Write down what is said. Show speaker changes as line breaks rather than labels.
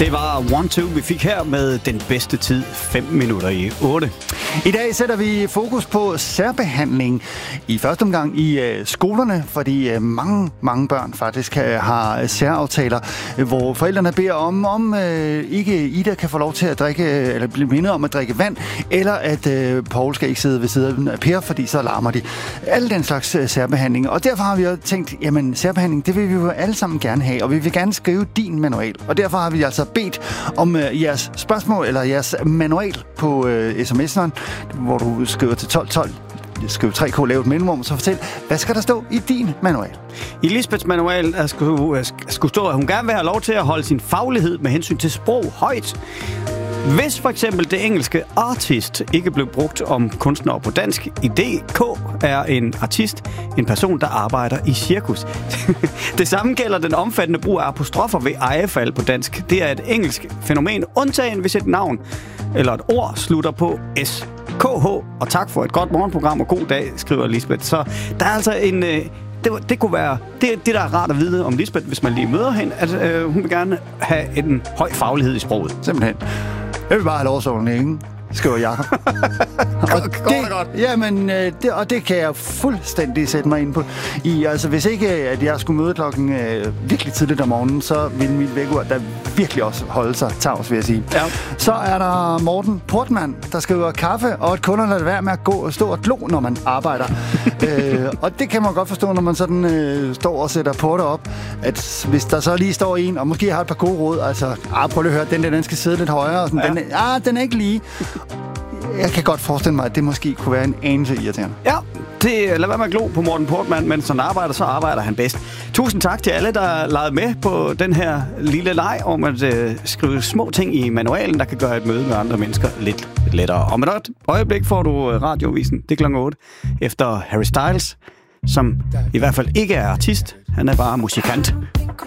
Det var 1-2, vi fik her med den bedste tid 5 minutter i 8.
I dag sætter vi fokus på særbehandling i første omgang i skolerne, fordi mange børn faktisk har særaftaler, hvor forældrene beder om ikke Ida kan få lov til at drikke, eller blive mindet om at drikke vand, eller at Paul skal ikke sidde ved siden af Per, fordi så larmer de. Alle den slags særbehandling. Og derfor har vi jo tænkt, jamen særbehandling, det vil vi jo alle sammen gerne have, og vi vil gerne skrive din manual. Og derfor har vi altså bedt om jeres spørgsmål, eller jeres manual på sms'eren, hvor du skriver til 1212. Skriv 3K, lave et mellemrum, så fortæl, hvad skal der stå i din manual?
I Lisbeths manual skulle stå, at hun gerne vil have lov til at holde sin faglighed med hensyn til sprog højt. Hvis for eksempel det engelske artist ikke blev brugt om kunstnere på dansk, i DK er en artist en person, der arbejder i cirkus. Det samme gælder den omfattende brug af apostrofer ved ejefald på dansk. Det er et engelsk fænomen, undtagen hvis et navn eller et ord slutter på S. KH, og tak for et godt morgenprogram og god dag, skriver Lisbeth. Så der er altså en... Det kunne være... Det der er rart at vide om Lisbeth, hvis man lige møder hende, at hun vil gerne have en høj faglighed i sproget.
Simpelthen. Jeg vil bare have lovsovning, ikke? Skriver Jakob.
Godt.
Jamen, det kan jeg fuldstændig sætte mig ind på. Altså, hvis ikke at jeg skulle møde klokken virkelig tidligt om morgenen, så ville mit vækkeur der virkelig også holde sig tavs, vil jeg sige. Ja. Så er der Morten Portmann, der skriver kaffe, og at kunderne lader være med at gå og stå og glo, når man arbejder. Og det kan man godt forstå, når man sådan står og sætter porter op, at hvis der så lige står en, og måske har et par gode råd, altså, prøv lige at høre, den skal sidde lidt højere, og sådan, ja. Den er ikke lige. Jeg kan godt forestille mig, at det måske kunne være en anelse irriterende.
Ja, lad være med at glo på Morten Portmann, men når han arbejder, så arbejder han bedst. Tusind tak til alle, der legede med på den her lille leg om at skrive små ting i manualen, der kan gøre et møde med andre mennesker lidt lettere. Om et øjeblik får du radiovisen, det er kl. 8, efter Harry Styles, som i hvert fald ikke er artist, han er bare musikant.